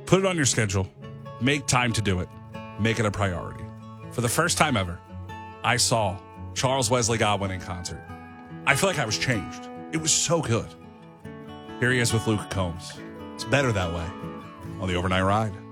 Put it on your schedule. Make time to do it. Make it a priority. For the first time ever, I saw Charles Wesley Godwin in concert. I feel like I was changed. It was so good. Here he is with Luke Combs. It's better that way on the Overnight Ride.